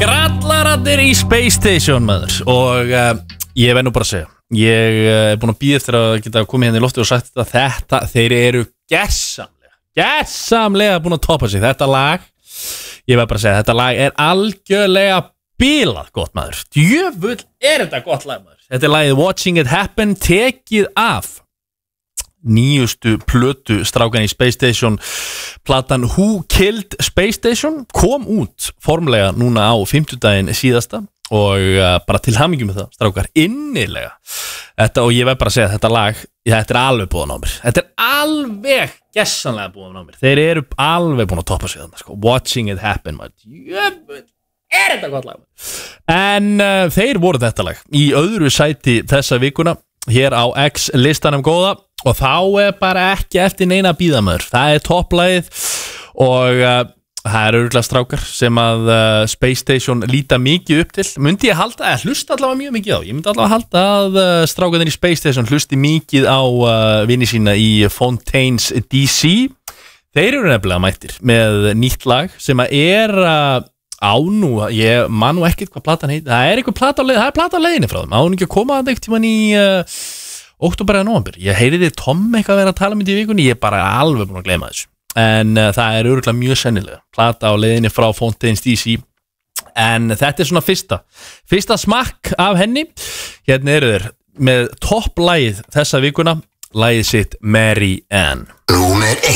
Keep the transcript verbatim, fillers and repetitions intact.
Grallararnir í Space Station maður. Og uh, ég verð nú bara að segja, ég uh, er búin að bíða eftir að geta komið hérna í lofti og sagt að þetta, þeir eru gersamlega, gersamlega búin að toppa sig. Þetta lag, ég verð bara að segja, þetta lag er algjörlega bílað gott maður. Djöfull er þetta gott lag maður. Þetta er lagið Watching It Happen, tekið af nýjustu plötu strákan í Space Station. Platan Who Killed Space Station kom út formlega núna á fimmtudaginn síðasta og uh, bara til hamingju með það, strákar, innilega þetta, og ég verð bara að segja að þetta lag, ja, þetta er alveg búin á mér, þetta er alveg gessanlega búin á mér, þeir eru alveg búin að toppa sig þarna, sko. Watching It Happen maður, jöfnveld er þetta gott lag en uh, þeir voru þetta lag í öðru sæti þessa vikuna hér á X listanum góða. Og þá er bara ekki eftir neina bíða maður. Það er topplagið og uh, það eru örugglega strákar sem að uh, Space Station líta mikið upp til. Myndi ég halda, að hlusta allavega mjög mikið á. Ég myndi allavega halda að uh, strákarnir í Space Station hlusti mikið á uh, vini sína í Fontaines D C. Þeir eru nefnilega mættir með nýtt lag sem að er uh, á nú, ég man nú ekkert hvað platan heit. Það er eitthvað plata á leið, það er plata á leiðinni frá þeim. Á hún ekki að koma að eitthvað tíman í... Uh, október eða nóvember, ég heyriði Tom eitthvað að vera að tala um þetta í vikunni, ég er bara alveg búin að gleyma þessu, en uh, það er örugglega mjög sennilega, plata á leiðinni frá Fontaines D C, en þetta er svona fyrsta, fyrsta smakk af henni. Hérna eru þeir með topplagið þessa vikuna, lagið sitt Mary Ann. Númer eitt.